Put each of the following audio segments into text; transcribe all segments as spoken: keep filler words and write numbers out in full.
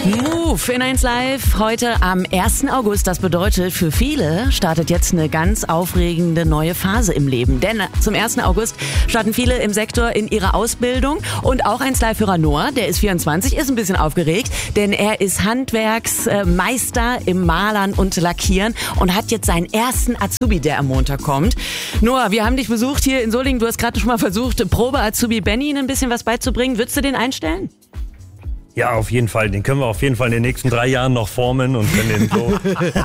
Move in eins Live heute am ersten August. Das bedeutet, für viele startet jetzt eine ganz aufregende neue Phase im Leben. Denn zum ersten August starten viele im Sektor in ihre Ausbildung. Und auch eins Live-Hörer Noah, der ist vierundzwanzig, ist ein bisschen aufgeregt. Denn er ist Handwerksmeister im Malern und Lackieren und hat jetzt seinen ersten Azubi, der am Montag kommt. Noah, wir haben dich besucht hier in Solingen. Du hast gerade schon mal versucht, Probe-Azubi Benny ein bisschen was beizubringen. Würdest du den einstellen? Ja, auf jeden Fall. Den können wir auf jeden Fall in den nächsten drei Jahren noch formen und können den so,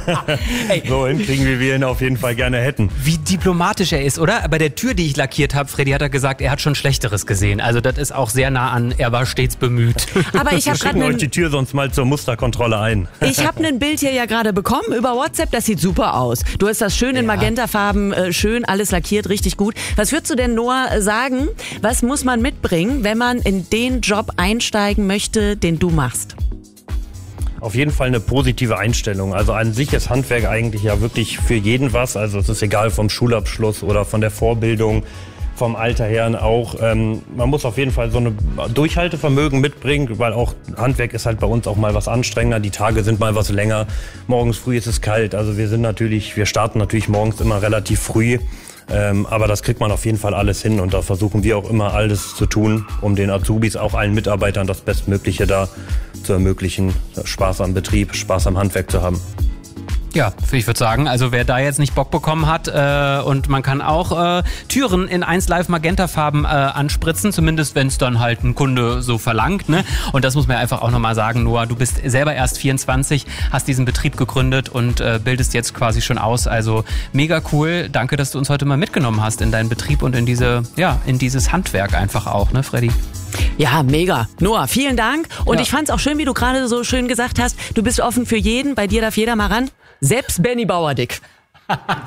so hinkriegen, wie wir ihn auf jeden Fall gerne hätten. Wie diplomatisch er ist, oder? Bei der Tür, die ich lackiert habe, Freddy, hat er gesagt, er hat schon Schlechteres gesehen. Also das ist auch sehr nah an, er war stets bemüht. Aber ich habe Wir schicken euch die Tür sonst mal zur Musterkontrolle ein. Ich habe ein Bild hier ja gerade bekommen über WhatsApp, das sieht super aus. Du hast das schön in Ja. Magentafarben, äh, schön alles lackiert, richtig gut. Was würdest du denn, Noah, sagen, was muss man mitbringen, wenn man in den Job einsteigen möchte, den du machst? Auf jeden Fall eine positive Einstellung. Also an sich ist Handwerk eigentlich ja wirklich für jeden was. Also es ist egal vom Schulabschluss oder von der Vorbildung, vom Alter her auch. Ähm, man muss auf jeden Fall so ein Durchhaltevermögen mitbringen, weil auch Handwerk ist halt bei uns auch mal was anstrengender. Die Tage sind mal was länger. Morgens früh ist es kalt. Also wir sind natürlich, wir starten natürlich morgens immer relativ früh. Ähm, aber das kriegt man auf jeden Fall alles hin und da versuchen wir auch immer alles zu tun, um den Azubis, auch allen Mitarbeitern das Bestmögliche da zu ermöglichen, Spaß am Betrieb, Spaß am Handwerk zu haben. Ja, ich würde sagen, also wer da jetzt nicht Bock bekommen hat äh, und man kann auch äh, Türen in eins Live Magentafarben äh, anspritzen, zumindest wenn es dann halt ein Kunde so verlangt, ne? Und das muss man einfach auch nochmal sagen, Noah, du bist selber erst vierundzwanzig, hast diesen Betrieb gegründet und äh, bildest jetzt quasi schon aus, also mega cool. Danke, dass du uns heute mal mitgenommen hast in deinen Betrieb und in diese, ja, in dieses Handwerk einfach auch, ne, Freddy? Ja, mega. Noah, vielen Dank. Und Ja. ich fand's auch schön, wie du gerade so schön gesagt hast, du bist offen für jeden, bei dir darf jeder mal ran. Selbst Benny Bauerdick.